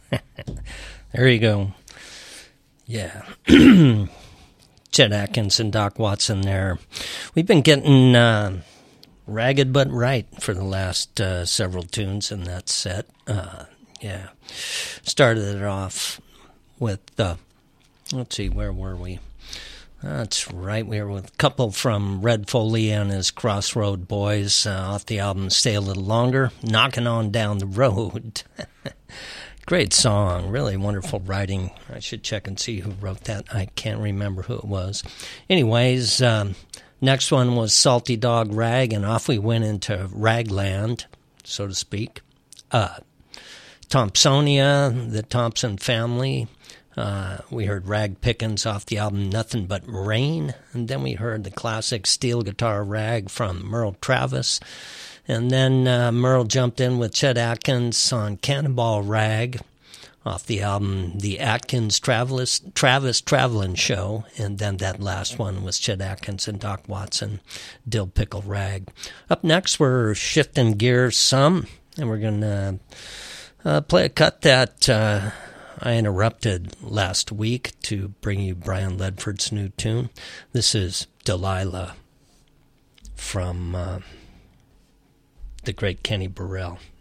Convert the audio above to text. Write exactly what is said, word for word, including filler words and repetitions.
There you go. Yeah. Chet Atkins and Doc Watson there. We've been getting uh, ragged but right for the last uh, several tunes in that set. Uh, yeah. Started it off with, uh, let's see, where were we? That's right, we were with a couple from Red Foley and his Crossroad Boys uh, off the album Stay a Little Longer, Knocking On Down the Road. Great song, really wonderful writing. I should check and see who wrote that. I can't remember who it was. Anyways, um, next one was Salty Dog Rag, and off we went into Ragland, so to speak. Uh, Thompsonia, the Thompson Family. Uh, we heard Rag Pickens off the album Nothing But Rain, and then we heard the classic steel guitar Rag from Merle Travis. And then uh, Merle jumped in with Chet Atkins on Cannonball Rag off the album The Atkins Travis, Travis Travelin' Show. And then that last one was Chet Atkins and Doc Watson, Dill Pickle Rag. Up next, we're shifting gears some, and we're going to uh, play a cut that uh, I interrupted last week to bring you Brian Ledford's new tune. This is Delilah from... Uh, the great Kenny Burrell.